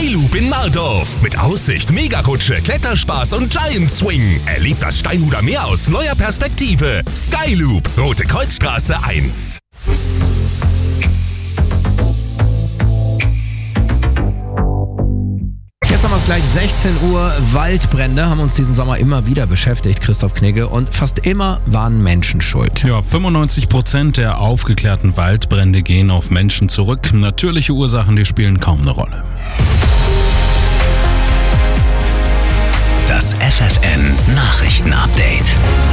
Skyloop in Mardorf. Mit Aussicht, Megarutsche, Kletterspaß und Giant Swing. Erlebt das Steinhuder Meer aus neuer Perspektive. Skyloop, Rote Kreuzstraße 1. Jetzt haben wir es gleich 16 Uhr. Waldbrände haben uns diesen Sommer immer wieder beschäftigt, Christoph Knigge. Und fast immer waren Menschen schuld. Ja, 95% der aufgeklärten Waldbrände gehen auf Menschen zurück. Natürliche Ursachen, die spielen kaum eine Rolle. Das FFN Nachrichtenupdate.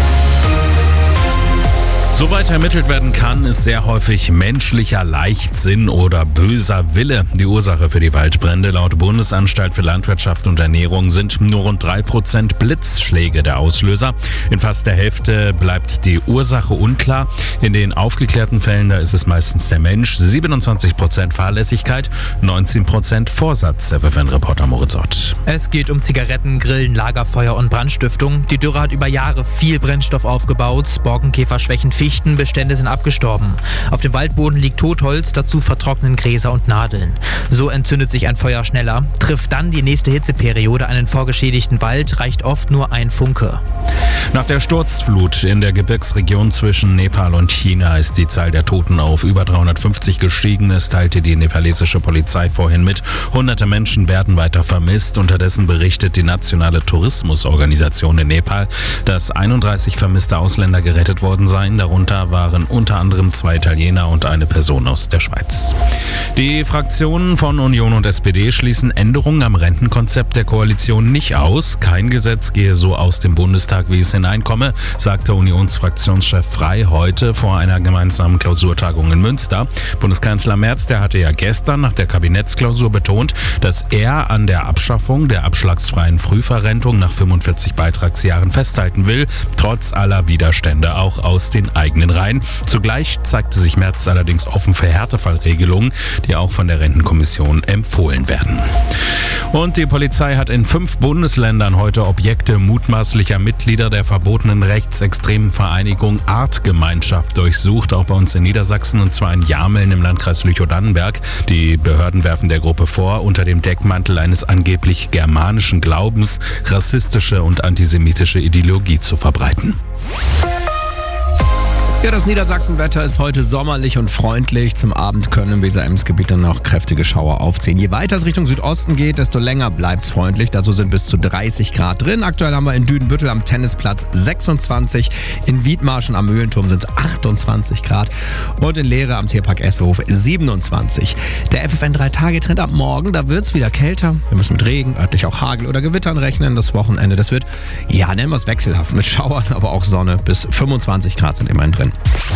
Soweit ermittelt werden kann, ist sehr häufig menschlicher Leichtsinn oder böser Wille die Ursache für die Waldbrände. Laut Bundesanstalt für Landwirtschaft und Ernährung sind nur rund 3% Blitzschläge der Auslöser. In fast der Hälfte bleibt die Ursache unklar. In den aufgeklärten Fällen, da ist es meistens der Mensch. 27% Fahrlässigkeit, 19% Vorsatz, FFN-Reporter Moritz Ott. Es geht um Zigaretten, Grillen, Lagerfeuer und Brandstiftung. Die Dürre hat über Jahre viel Brennstoff aufgebaut. Borkenkäfer schwächen Fichtenbestände sind abgestorben. Auf dem Waldboden liegt Totholz, dazu vertrocknen Gräser und Nadeln. So entzündet sich ein Feuer schneller. Trifft dann die nächste Hitzeperiode einen vorgeschädigten Wald, reicht oft nur ein Funke. Nach der Sturzflut in der Gebirgsregion zwischen Nepal und China ist die Zahl der Toten auf über 350 gestiegen. Es teilte die nepalesische Polizei vorhin mit. Hunderte Menschen werden weiter vermisst. Unterdessen berichtet die nationale Tourismusorganisation in Nepal, dass 31 vermisste Ausländer gerettet worden seien. Darunter waren unter anderem 2 Italiener und eine Person aus der Schweiz. Die Fraktionen von Union und SPD schließen Änderungen am Rentenkonzept der Koalition nicht aus. Kein Gesetz gehe so aus dem Bundestag, wie es hineinkomme, sagte Unionsfraktionschef Frey heute vor einer gemeinsamen Klausurtagung in Münster. Bundeskanzler Merz, der hatte ja gestern nach der Kabinettsklausur betont, dass er an der Abschaffung der abschlagsfreien Frühverrentung nach 45 Beitragsjahren festhalten will, trotz aller Widerstände auch aus den eigenen Reihen. Zugleich zeigte sich Merz allerdings offen für Härtefallregelungen, die auch von der Rentenkommission empfohlen werden. Und die Polizei hat in 5 Bundesländern heute Objekte mutmaßlicher Mitglieder der verbotenen rechtsextremen Vereinigung Artgemeinschaft durchsucht, auch bei uns in Niedersachsen, und zwar in Jameln im Landkreis Lüchow-Dannenberg. Die Behörden werfen der Gruppe vor, unter dem Deckmantel eines angeblich germanischen Glaubens rassistische und antisemitische Ideologie zu verbreiten. Ja, das Niedersachsenwetter ist heute sommerlich und freundlich. Zum Abend können im Weser-Ems-Gebiet dann noch kräftige Schauer aufziehen. Je weiter es Richtung Südosten geht, desto länger bleibt es freundlich. Dazu sind bis zu 30 Grad drin. Aktuell haben wir in Düdenbüttel am Tennisplatz 26, in Wiedmarschen am Mühlenturm sind es 28 Grad und in Lehre am Tierpark Essehof 27. Der FFN 3-Tage-Trend ab morgen, da wird es wieder kälter. Wir müssen mit Regen, örtlich auch Hagel oder Gewittern rechnen. Das Wochenende, das wird, ja, nennen wir es wechselhaft, mit Schauern, aber auch Sonne. Bis 25 Grad sind immerhin drin.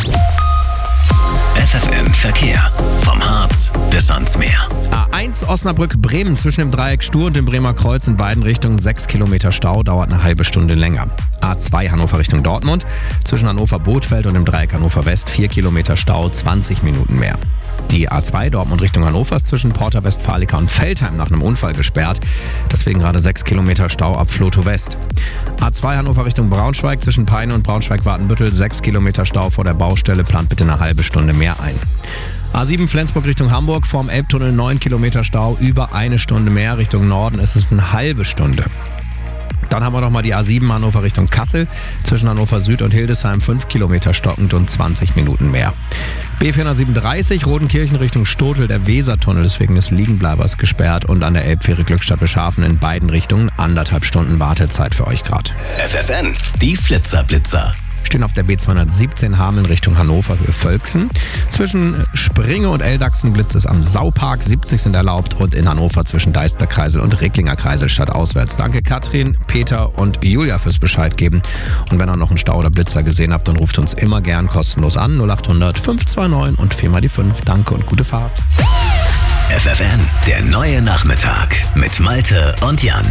FFN Verkehr. Vom Harz bis ans Meer. A1 Osnabrück-Bremen zwischen dem Dreieck Stur und dem Bremer Kreuz in beiden Richtungen 6 Kilometer Stau, dauert eine halbe Stunde länger. A2 Hannover Richtung Dortmund zwischen Hannover-Bothfeld und dem Dreieck Hannover West 4 Kilometer Stau, 20 Minuten mehr. Die A2 Dortmund Richtung Hannover ist zwischen Porta Westfalica und Veltheim nach einem Unfall gesperrt. Deswegen gerade 6 Kilometer Stau ab Flotow West. A2 Hannover Richtung Braunschweig zwischen Peine und Braunschweig-Wartenbüttel 6 Kilometer Stau vor der Baustelle, plant bitte eine halbe Stunde mehr ein. A7 Flensburg Richtung Hamburg vorm Elbtunnel 9 Kilometer Stau, über eine Stunde mehr. Richtung Norden ist es eine halbe Stunde. Dann haben wir nochmal die A7 Hannover Richtung Kassel, zwischen Hannover Süd und Hildesheim 5 Kilometer stockend und 20 Minuten mehr. B437 Rodenkirchen Richtung Stotel, der Wesertunnel deswegen des Liegenbleibers gesperrt und an der Elbfähre Glückstadt Beschafen in beiden Richtungen 1,5 Stunden Wartezeit für euch gerade. FFN, die Flitzer-Blitzer. Stehen auf der B217 Hameln Richtung Hannover für Völksen. Zwischen Springe und Eldachsen blitzt es am Saupark, 70 sind erlaubt, und in Hannover zwischen Deisterkreisel und Recklinger Kreisel stadtauswärts. Danke Katrin, Peter und Julia fürs Bescheid geben. Und wenn ihr noch einen Stau oder Blitzer gesehen habt, dann ruft uns immer gern kostenlos an, 0800 529 und 4 mal die 5. Danke und gute Fahrt. FFN, der neue Nachmittag mit Malte und Jan.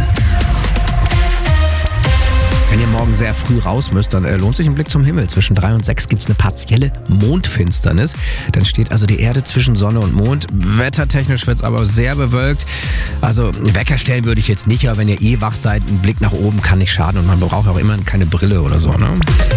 Wenn ihr morgen sehr früh raus müsst, dann lohnt sich ein Blick zum Himmel. Zwischen 3 und 6 gibt es eine partielle Mondfinsternis. Dann steht also die Erde zwischen Sonne und Mond. Wettertechnisch wird es aber sehr bewölkt. Also Wecker stellen würde ich jetzt nicht, aber wenn ihr wach seid, ein Blick nach oben kann nicht schaden und man braucht auch immer keine Brille oder so, ne?